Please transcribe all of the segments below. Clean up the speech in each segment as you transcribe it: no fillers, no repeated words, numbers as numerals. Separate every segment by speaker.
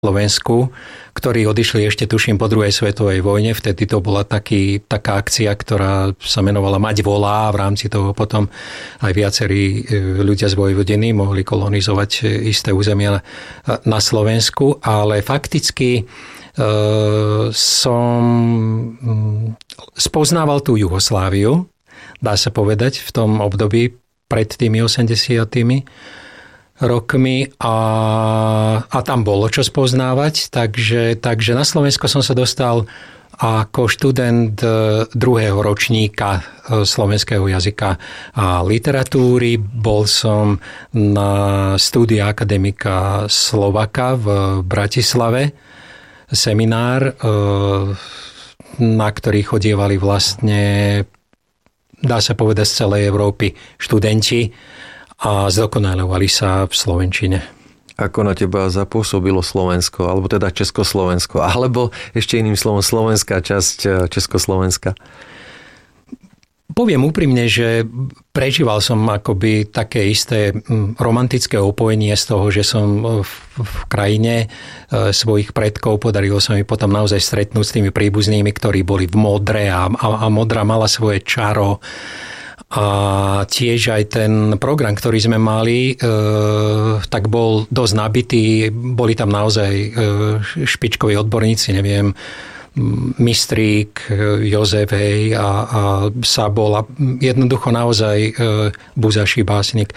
Speaker 1: Slovensku, ktorí odišli ešte, tuším, po druhej svetovej vojne. Vtedy to bola taká akcia, ktorá sa menovala Mať volá. V rámci toho potom aj viacerí ľudia z Vojvodiny mohli kolonizovať isté územia na Slovensku, ale fakticky som spoznával tú Jugosláviu, dá sa povedať, v tom období pred tými 80. rokmi a tam bolo čo spoznávať, takže na Slovensko som sa dostal ako študent druhého ročníka slovenského jazyka a literatúry. Bol som na stúdiu akademika Slovaka v Bratislave, seminár, na ktorý chodievali vlastne, dá sa povedať, z celej Európy študenti a zdokonalovali sa v slovenčine.
Speaker 2: Ako na teba zapôsobilo Slovensko, alebo teda Československo, alebo ešte iným slovom slovenská časť Československa?
Speaker 1: Poviem úprimne, že prežíval som akoby také isté romantické opojenie z toho, že som v krajine svojich predkov, podarilo sa mi potom naozaj stretnúť s tými príbuznými, ktorí boli v Modre a Modra mala svoje čaro. A tiež aj ten program, ktorý sme mali, tak bol dosť nabitý. Boli tam naozaj špičkoví odborníci, neviem, Mistrík, Jozef a Sabol a jednoducho naozaj Buzaší básnik.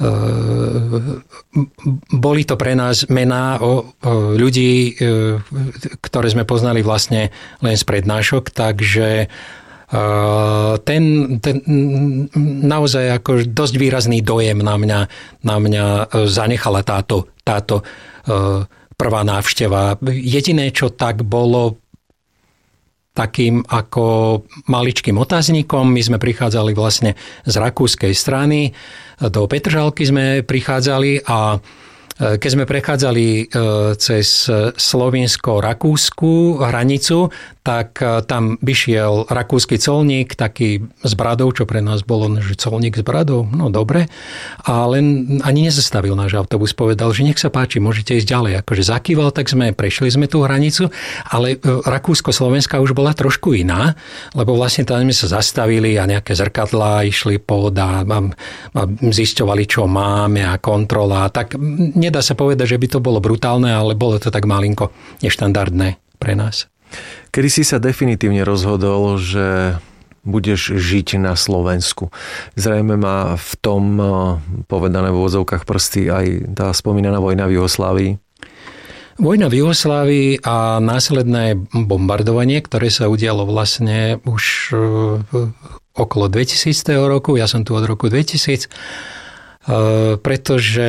Speaker 1: Boli to pre nás mená o ľudí, ktoré sme poznali vlastne len z prednášok, takže ten naozaj ako dosť výrazný dojem na mňa zanechala táto prvá návšteva. Jediné, čo tak bolo takým ako maličkým otáznikom, my sme prichádzali vlastne z rakúskej strany, do Petržalky sme prichádzali a keď sme prechádzali cez slovinsko-rakúsku hranicu, tak tam vyšiel rakúsky colník, taký s bradou, čo pre nás bolo, že colník s bradou, no dobre, ale ani nezastavil náš autobus, povedal, že nech sa páči, môžete ísť ďalej. Akože zakýval, tak prešli sme tú hranicu, ale Rakúsko-Slovenská už bola trošku iná, lebo vlastne tam sme sa zastavili a nejaké zrkadlá išli pod a zisťovali, čo máme a kontrola. Tak nedá sa povedať, že by to bolo brutálne, ale bolo to tak malinko neštandardné pre nás.
Speaker 2: Kedy si sa definitívne rozhodol, že budeš žiť na Slovensku? Zrejme má v tom povedané v úvodzovkách prsty aj tá spomínaná vojna v Juhoslávii.
Speaker 1: Vojna v Juhoslávii a následné bombardovanie, ktoré sa udialo vlastne už okolo 2000. roku. Ja som tu od roku 2000, pretože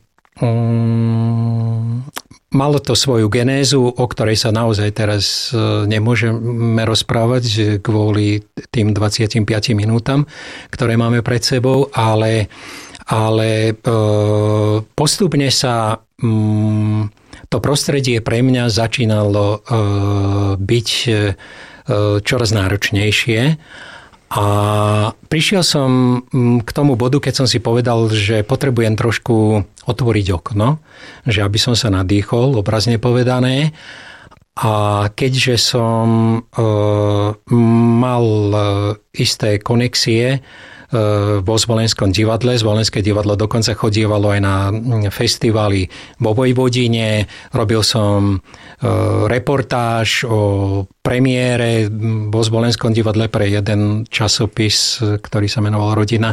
Speaker 1: malo to svoju genézu, o ktorej sa naozaj teraz nemôžeme rozprávať kvôli tým 25 minútam, ktoré máme pred sebou, ale postupne sa to prostredie pre mňa začínalo byť čoraz náročnejšie. A prišiel som k tomu bodu, keď som si povedal, že potrebujem trošku otvoriť okno, že aby som sa nadýchol, obrazne povedané. A keďže som mal isté konexie vo Zvolenskom divadle. Zvolenské divadlo dokonca chodievalo aj na festivály vo Vojvodine. Robil som reportáž o premiére vo Zvolenskom divadle pre jeden časopis, ktorý sa menoval Rodina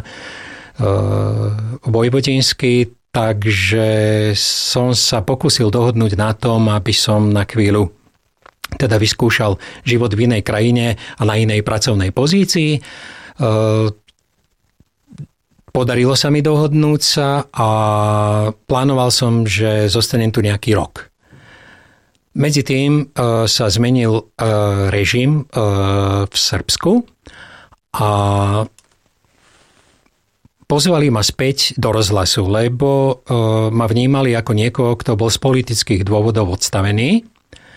Speaker 1: vojvodinský. Takže som sa pokúsil dohodnúť na tom, aby som na chvíľu teda vyskúšal život v inej krajine a na inej pracovnej pozícii. Podarilo sa mi dohodnúť sa a plánoval som, že zostanem tu nejaký rok. Medzi tým sa zmenil režim v Srbsku a pozvali ma späť do rozhlasu, lebo ma vnímali ako niekoho, kto bol z politických dôvodov odstavený.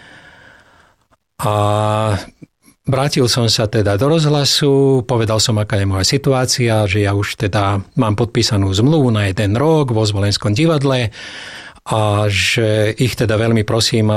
Speaker 1: A vrátil som sa teda do rozhlasu, povedal som, aká je moja situácia, že ja už teda mám podpísanú zmluvu na 1 rok vo Zvolenskom divadle a že ich teda veľmi prosím,